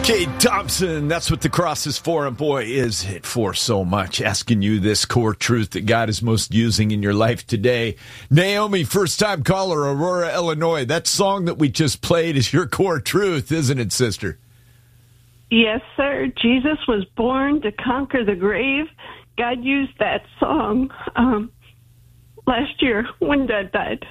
Kate Thompson, that's what the cross is for, and boy, is it for so much. Asking you this core truth that God is most using in your life today. Naomi, first-time caller, Aurora, Illinois. That song that we just played is your core truth, isn't it, sister? Yes, sir. Jesus was born to conquer the grave. God used that song last year when Dad died.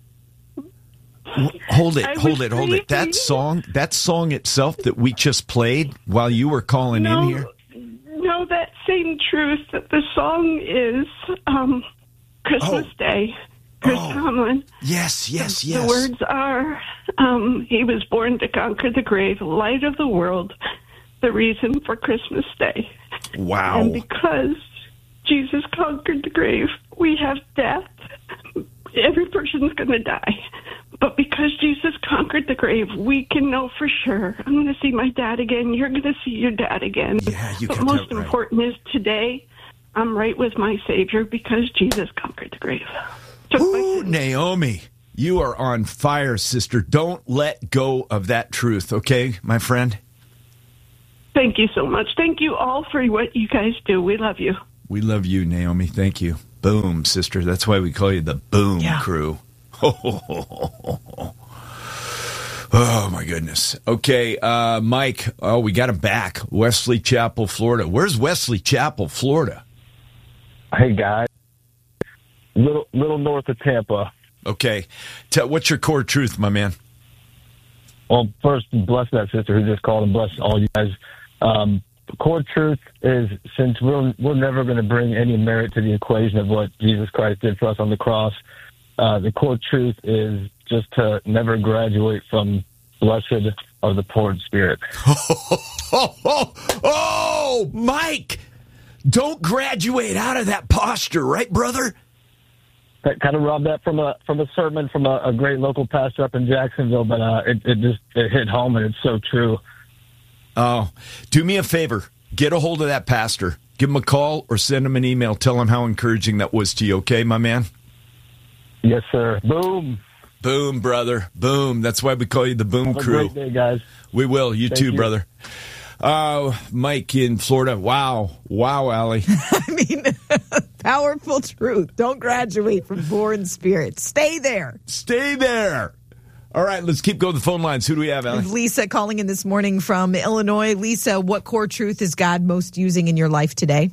Hold it. That song itself that we just played while you were calling in here? No, that same truth. That the song is Christmas Day. Chris Tomlin. Yes. The words are, he was born to conquer the grave, light of the world, the reason for Christmas Day. Wow. And because Jesus conquered the grave, we have death. Every person's going to die. But because Jesus conquered the grave, we can know for sure. I'm going to see my dad again. You're going to see your dad again. Yeah, you but got most that right. important is today, I'm right with my Savior because Jesus conquered the grave. Ooh, Naomi, you are on fire, sister. Don't let go of that truth, okay, my friend? Thank you so much. Thank you all for what you guys do. We love you. We love you, Naomi. Thank you. Boom, sister. That's why we call you the Boom Crew. Oh, my goodness. Okay, Mike. Oh, we got him back. Wesley Chapel, Florida. Where's Wesley Chapel, Florida? Hey, guys. Little north of Tampa. Okay. What's your core truth, my man? Well, first, bless that sister who just called, and bless all you guys. The core truth is, since we're never going to bring any merit to the equation of what Jesus Christ did for us on the cross, the core truth is just to never graduate from blessed are the poor in spirit. Oh, Mike, don't graduate out of that posture, right, brother? That kind of robbed that from a sermon from a great local pastor up in Jacksonville, but it hit home, and it's so true. Oh, do me a favor. Get a hold of that pastor. Give him a call or send him an email. Tell him how encouraging that was to you, okay, my man? Yes, sir. Boom. Boom, brother. Boom. That's why we call you the Boom Crew. Have a great day, guys. We will. You too, brother. Mike in Florida. Wow, Allie. I mean, powerful truth. Don't graduate from born spirit. Stay there. Stay there. All right, let's keep going to the phone lines. Who do we have, Allie? Lisa calling in this morning from Illinois. Lisa, what core truth is God most using in your life today?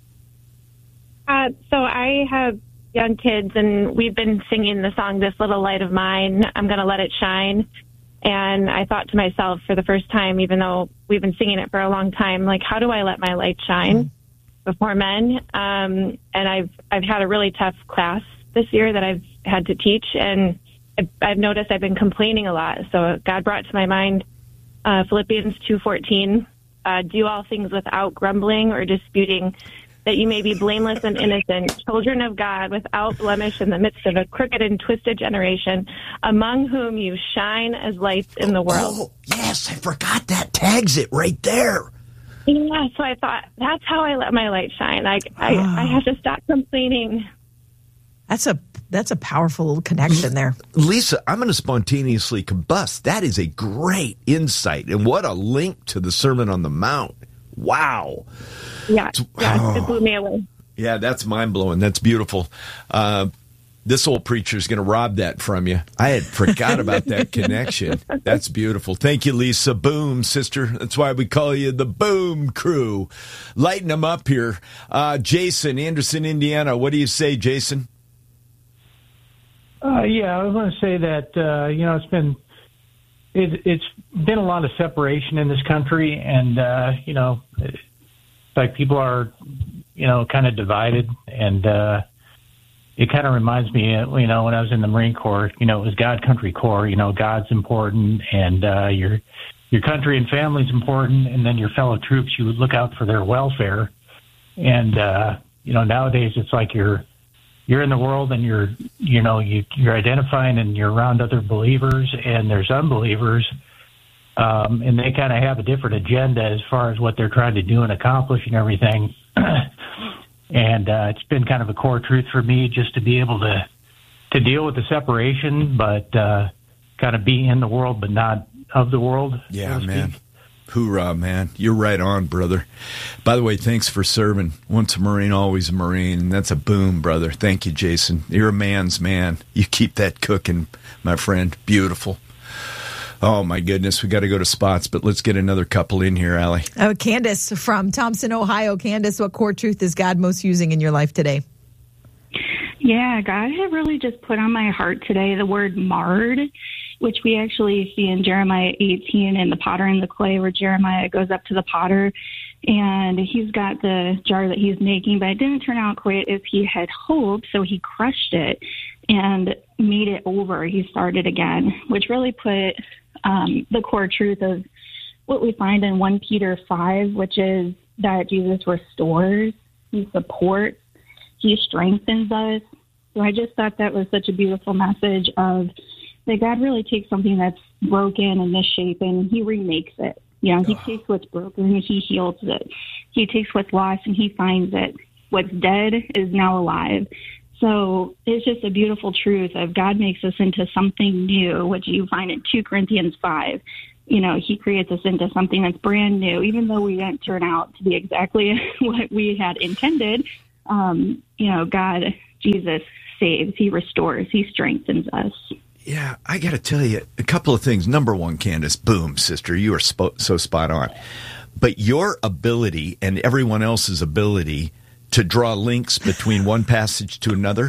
So I have young kids, and we've been singing the song, This Little Light of Mine, I'm going to let it shine. And I thought to myself for the first time, even though we've been singing it for a long time, like, how do I let my light shine before men? And I've had a really tough class this year that I've had to teach, and I've noticed I've been complaining a lot. So God brought to my mind Philippians 2:14, do all things without grumbling or disputing, that you may be blameless and innocent, children of God, without blemish in the midst of a crooked and twisted generation, among whom you shine as lights in the world. Oh, yes, I forgot that. Tags it right there. Yeah, so I thought, that's how I let my light shine. I have to stop complaining. That's a powerful connection there. Lisa, I'm going to spontaneously combust. That is a great insight. And what a link to the Sermon on the Mount. Wow. Yeah, it blew me away. Yeah, that's mind-blowing. That's beautiful. This old preacher is going to rob that from you. I had forgot about that connection. That's beautiful. Thank you, Lisa. Boom, sister. That's why we call you the Boom Crew. Lighten them up here. Jason, Anderson, Indiana. What do you say, Jason? Yeah, I was going to say that, it's been a lot of separation in this country, and, it's like people are, kind of divided, and it kind of reminds me, when I was in the Marine Corps, it was God, country, Corps, God's important, and your country and family's important, and then your fellow troops, you would look out for their welfare. And, nowadays it's like you're in the world, and you're identifying, and you're around other believers, and there's unbelievers, and they kind of have a different agenda as far as what they're trying to do and accomplish and everything. And it's been kind of a core truth for me just to be able to deal with the separation, but kind of be in the world but not of the world. Yeah, man. Hoorah, man. You're right on, brother. By the way, thanks for serving. Once a Marine, always a Marine. And that's a boom, brother. Thank you, Jason. You're a man's man. You keep that cooking, my friend. Beautiful. Oh, my goodness. We got to go to spots, but let's get another couple in here, Allie. Oh, Candace from Thompson, Ohio. Candace, what core truth is God most using in your life today? Yeah, God had really just put on my heart today the word marred, which we actually see in Jeremiah 18 in the potter and the clay, where Jeremiah goes up to the potter and he's got the jar that he's making, but it didn't turn out quite as he had hoped, so he crushed it and made it over. He started again, which really put the core truth of what we find in 1 Peter 5, which is that Jesus restores, he supports, he strengthens us. So I just thought that was such a beautiful message of that God really takes something that's broken and misshapen and he remakes it. You know, he takes what's broken and he heals it. He takes what's lost and he finds it. What's dead is now alive. So it's just a beautiful truth of God makes us into something new, which you find in 2 Corinthians 5. You know, he creates us into something that's brand new, even though we didn't turn out to be exactly what we had intended. You know, God, Jesus saves, he restores, he strengthens us. Yeah, I got to tell you a couple of things. Number one, Candace, boom, sister, you are so spot on. But your ability and everyone else's ability to draw links between one passage to another,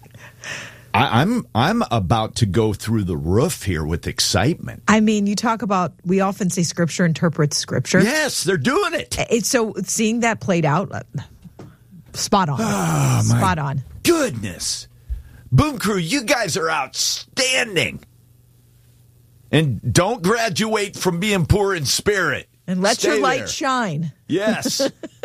I'm about to go through the roof here with excitement. I mean, you talk about, we often say Scripture interprets Scripture. Yes, they're doing it. So seeing that played out, spot on. Oh, spot on. Goodness. Boom Crew, you guys are outstanding. And don't graduate from being poor in spirit. And let Stay your light there. shine. Yes.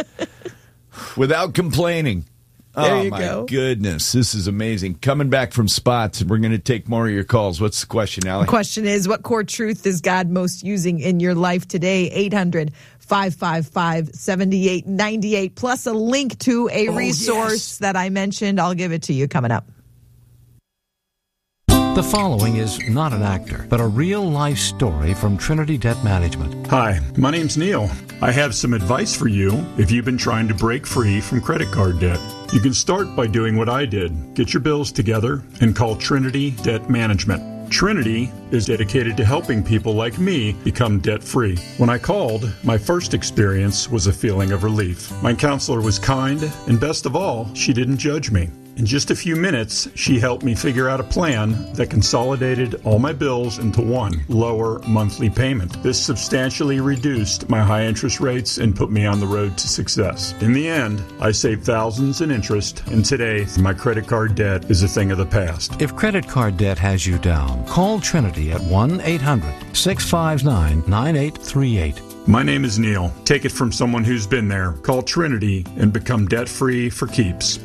Without complaining. There you my go. Goodness. This is amazing. Coming back from spots, and we're going to take more of your calls. What's the question, Allie? The question is, what core truth is God most using in your life today? 800-555-7898, plus a link to a resource that I mentioned. I'll give it to you coming up. The following is not an actor, but a real-life story from Trinity Debt Management. Hi, my name's Neil. I have some advice for you if you've been trying to break free from credit card debt. You can start by doing what I did. Get your bills together and call Trinity Debt Management. Trinity is dedicated to helping people like me become debt-free. When I called, my first experience was a feeling of relief. My counselor was kind, and best of all, she didn't judge me. In just a few minutes, she helped me figure out a plan that consolidated all my bills into one lower monthly payment. This substantially reduced my high interest rates and put me on the road to success. In the end, I saved thousands in interest, and today, my credit card debt is a thing of the past. If credit card debt has you down, call Trinity at 1-800-659-9838. My name is Neil. Take it from someone who's been there. Call Trinity and become debt-free for keeps.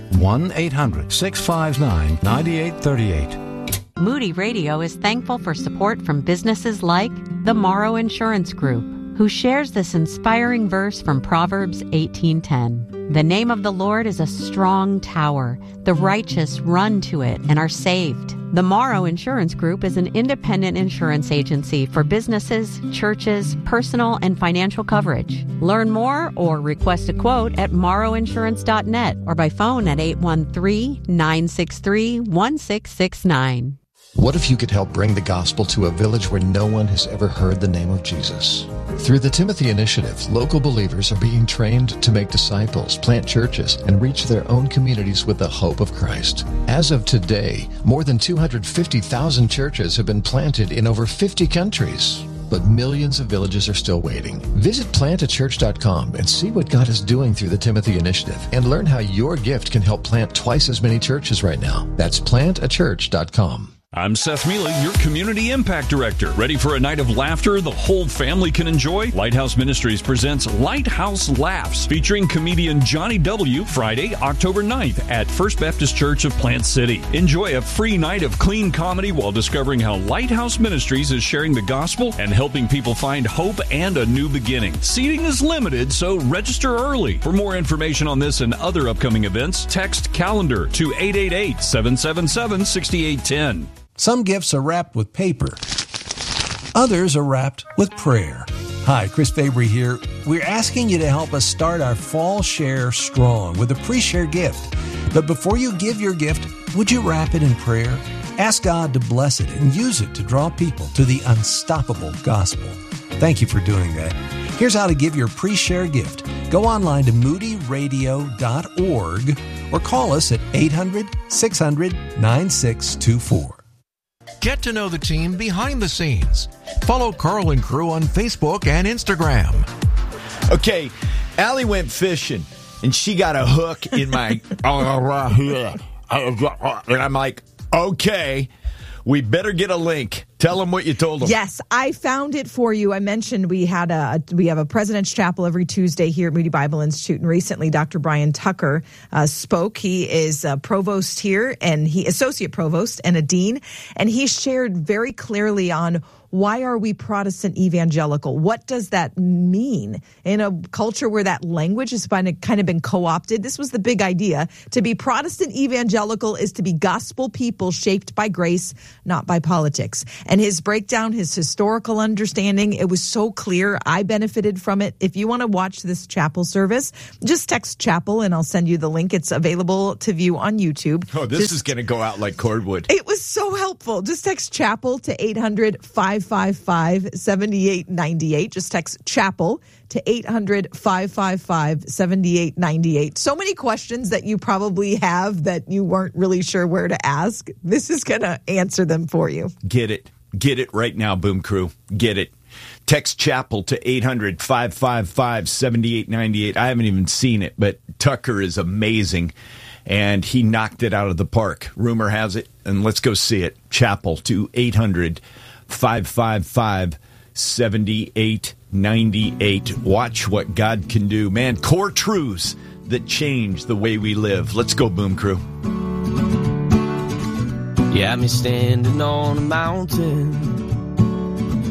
1-800-659-9838. Moody Radio is thankful for support from businesses like the Morrow Insurance Group, who shares this inspiring verse from Proverbs 18:10. The name of the Lord is a strong tower. The righteous run to it and are saved. The Morrow Insurance Group is an independent insurance agency for businesses, churches, personal and financial coverage. Learn more or request a quote at morrowinsurance.net or by phone at 813-963-1669. What if you could help bring the gospel to a village where no one has ever heard the name of Jesus? Through the Timothy Initiative, local believers are being trained to make disciples, plant churches, and reach their own communities with the hope of Christ. As of today, more than 250,000 churches have been planted in over 50 countries. But millions of villages are still waiting. Visit plantachurch.com and see what God is doing through the Timothy Initiative and learn how your gift can help plant twice as many churches right now. That's plantachurch.com. I'm Seth Mealy, your Community Impact Director. Ready for a night of laughter the whole family can enjoy? Lighthouse Ministries presents Lighthouse Laughs, featuring comedian Johnny W. Friday, October 9th at First Baptist Church of Plant City. Enjoy a free night of clean comedy while discovering how Lighthouse Ministries is sharing the gospel and helping people find hope and a new beginning. Seating is limited, so register early. For more information on this and other upcoming events, text CALENDAR to 888-777-6810. Some gifts are wrapped with paper. Others are wrapped with prayer. Hi, Chris Fabry here. We're asking you to help us start our fall share strong with a pre-share gift. But before you give your gift, would you wrap it in prayer? Ask God to bless it and use it to draw people to the unstoppable gospel. Thank you for doing that. Here's how to give your pre-share gift. Go online to moodyradio.org or call us at 800-600-9624. Get to know the team behind the scenes. Follow Carl and Crew on Facebook and Instagram. Okay, Allie went fishing, and she got a hook in my... and I'm like, okay, we better get a link. Tell them what you told them. Yes, I found it for you. I mentioned we have a President's Chapel every Tuesday here at Moody Bible Institute, and recently Dr. Brian Tucker spoke. He is a provost here, and he associate provost and a dean, and he shared very clearly on why are we Protestant evangelical? What does that mean in a culture where that language has kind of been co-opted? This was the big idea. To be Protestant evangelical is to be gospel people shaped by grace, not by politics. And his breakdown, his historical understanding, it was so clear. I benefited from it. If you want to watch this chapel service, just text chapel and I'll send you the link. It's available to view on YouTube. Oh, this is going to go out like cordwood. It was so helpful. Just text chapel to 800-555-7898. Just text chapel to 800-555-7898. So many questions that you probably have that you weren't really sure where to ask. This is going to answer them for you. Get it. Get it right now, Boom Crew. Get it. Text chapel to 800-555-7898. I haven't even seen it, but Tucker is amazing, and he knocked it out of the park. Rumor has it, and let's go see it. Chapel to 800-555-7898. Watch what God can do. Man, core truths that change the way we live. Let's go, Boom Crew. You had me standing on a mountain,